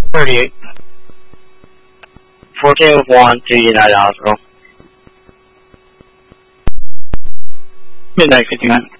38. 14 with 1 to United Hospital. Midnight 59.